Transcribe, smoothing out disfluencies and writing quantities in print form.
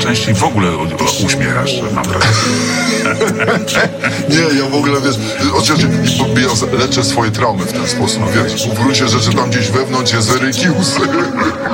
najczęściej w ogóle uśmiechasz, mam wrażenie. Nie, ja w ogóle, wiesz, oczywiście ja leczę swoje traumy w ten sposób, wiesz, w gruncie rzeczy tam gdzieś wewnątrz jest Erykius.